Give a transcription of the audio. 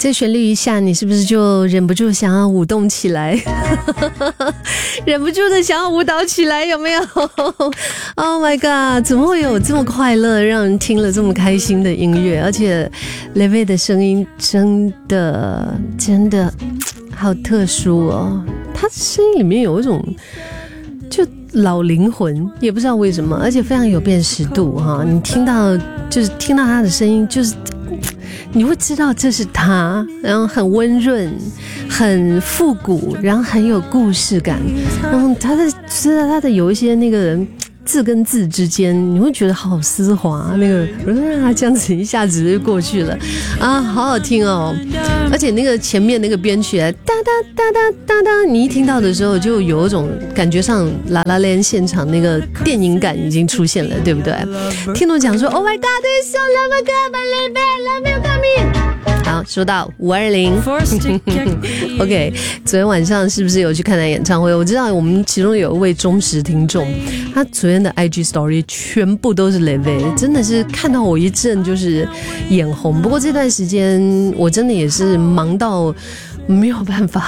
这旋律一下，你是不是就忍不住想要舞动起来？忍不住的想要舞蹈起来，有没有 ？Oh my god！ 怎么会有这么快乐，让人听了这么开心的音乐？而且雷薇的声音真的好特殊哦，她声音里面有一种就老灵魂，也不知道为什么，而且非常有辨识度哈。你听到她的声音，就是你会知道这是她，然后很温润，很复古，然后很有故事感，然后她的有一些那个字跟字之间，你会觉得好丝滑，那个这样子一下子就过去了啊，好好听哦！而且那个前面那个编曲，哒哒哒哒哒哒，你一听到的时候，就有一种感觉上La La Land现场那个电影感已经出现了，对不对？听众讲说 ，Oh my God, this is so love good, love you, come. 好，说到520 ，OK， 昨天晚上是不是有去看他演唱会？我知道我们其中有一位忠实听众，他昨天的 IG Story 全部都是雷薇，真的是看到我一阵就是眼红。不过这段时间我真的也是忙到没有办法